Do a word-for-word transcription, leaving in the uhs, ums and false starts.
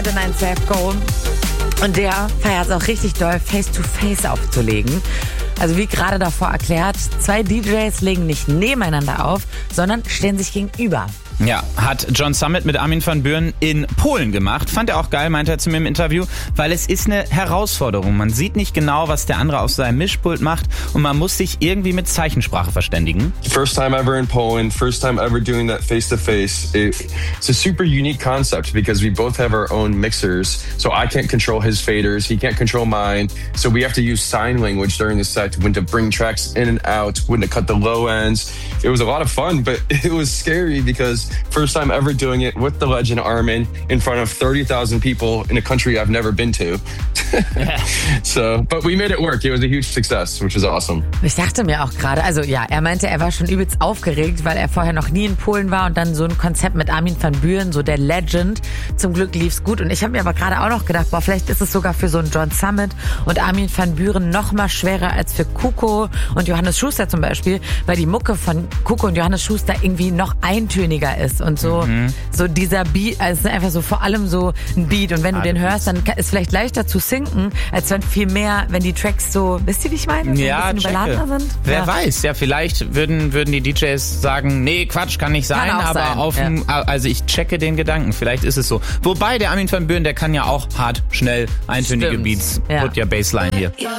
in ein Safe Go. Und der feiert es auch richtig doll, Face-to-Face aufzulegen. Also wie gerade davor erklärt, zwei D Js legen nicht nebeneinander auf, sondern stehen sich gegenüber. Ja, hat John Summit mit Armin van Buuren in Polen gemacht. Fand er auch geil, meinte er zu mir im Interview, weil es ist eine Herausforderung. Man sieht nicht genau, was der andere auf seinem Mischpult macht und man muss sich irgendwie mit Zeichensprache verständigen. First time ever in Poland, first time ever doing that face-to-face. It's a super unique concept because we both have our own mixers. So I can't control his faders, he can't control mine. So we have to use sign language during the set, when to bring tracks in and out, when to cut the low ends. It was a lot of fun, but it was scary because first time ever doing it with the legend Armin in front of thirty thousand people in a country I've never been to. So, but we made it work. It was a huge success, which was awesome. Ich dachte mir auch gerade, also ja, er meinte, er war schon übelst aufgeregt, weil er vorher noch nie in Polen war und dann so ein Konzept mit Armin van Buuren, so der Legend. Zum Glück lief's gut und ich habe mir aber gerade auch noch gedacht, boah, vielleicht ist es sogar für so einen John Summit und Armin van Buuren noch mal schwerer als für Kuko und Johannes Schuster zum Beispiel, weil die Mucke von Kuko und Johannes Schuster irgendwie noch eintöniger ist und so, mhm. so dieser Beat, also es ist einfach so vor allem so ein Beat und wenn du den hörst, dann ist es vielleicht leichter zu sinken, als wenn viel mehr, wenn die Tracks so, wisst ihr, wie ich meine? So ja, ein bisschen überladener sind. Wer ja. weiß, ja, vielleicht würden, würden die D Js sagen, nee, Quatsch, kann nicht sein, kann aber sein. auf ja. dem, also ich checke den Gedanken, vielleicht ist es so. Wobei, der Armin van Buuren, der kann ja auch hart, schnell, eintönige Stimmt. Beats, ja. put your Bassline hier.